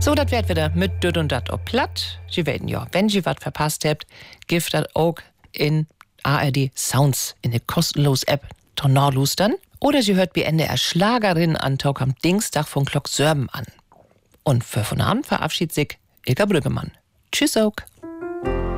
So, das wird wieder mit Düt und Dat ob platt. Sie werden ja, wenn Sie was verpasst habt, gibt das auch in ARD Sounds in der kostenlosen App Tornado-Lustern. Oder Sie hört wie NDR Schlagerin an Tag am Dienstag von Glock Sörben an. Und für von Abend verabschiedet sich Ilka Brüggemann. Tschüss auch.